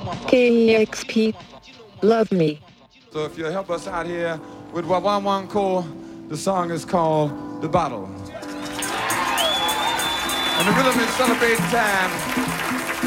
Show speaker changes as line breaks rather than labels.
KEXP. Love me.
So if you'll help us out here with what one call, the song is called The Battle. And the rhythm is celebrating time.